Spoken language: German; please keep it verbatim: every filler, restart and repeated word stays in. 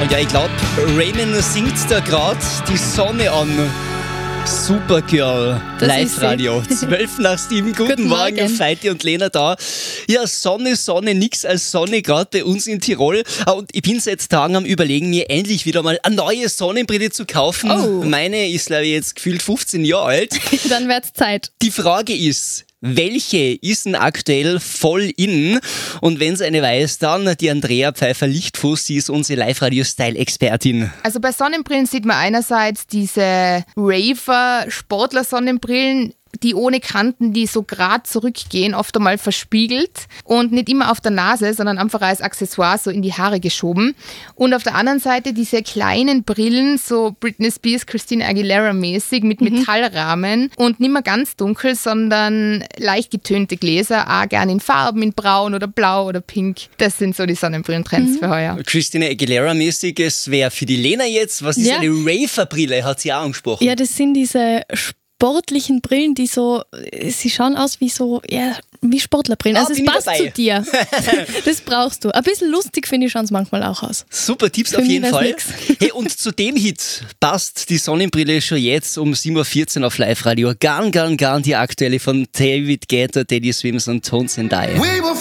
Und ja, ich glaube, Raymond singt da gerade die Sonne an. Supergirl, Live-Radio, zwölf nach sieben. Guten, Guten Morgen, Morgen. Feiti und Lena da. Ja, Sonne, Sonne, nix als Sonne, gerade bei uns in Tirol. Und ich bin seit Tagen am Überlegen, mir endlich wieder mal eine neue Sonnenbrille zu kaufen. Oh. Meine ist, glaube ich, jetzt gefühlt fünfzehn Jahre alt. Dann wird's Zeit. Die Frage ist, welche ist denn aktuell voll in? Und wenn es eine weiß, dann die Andrea Pfeiffer-Lichtfuß, sie ist unsere Live-Radio-Style-Expertin. Also bei Sonnenbrillen sieht man einerseits diese Raver-Sportler-Sonnenbrillen, die ohne Kanten, die so gerade zurückgehen, oft einmal verspiegelt und nicht immer auf der Nase, sondern einfach als Accessoire so in die Haare geschoben. Und auf der anderen Seite diese kleinen Brillen, so Britney Spears, Christina Aguilera mäßig mit mhm. Metallrahmen und nicht mehr ganz dunkel, sondern leicht getönte Gläser, auch gerne in Farben, in braun oder blau oder pink. Das sind so die Sonnenbrillentrends mhm. für heuer. Christina Aguilera mäßiges wäre für die Lena jetzt, was ist ja. eine Raver-Brille, hat sie auch angesprochen. Ja, das sind diese sportlichen Brillen, die so, sie schauen aus wie so, ja, wie Sportlerbrillen. Also oh, es passt dabei. Zu dir. Das brauchst du. Ein bisschen lustig, finde ich, schauen es manchmal auch aus. Super Tipps Für auf jeden Fall. Hey, und zu dem Hit passt die Sonnenbrille schon jetzt um sieben Uhr vierzehn auf Live-Radio. Garn, Garn, Garn, die aktuelle von David Guetta, Teddy Swims und Tones and I.